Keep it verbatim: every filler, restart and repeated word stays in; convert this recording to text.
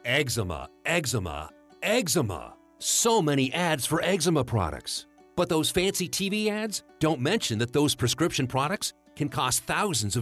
Eczema, eczema, eczema. So many ads for eczema products. But those fancy T V ads don't mention that those prescription products can cost thousands of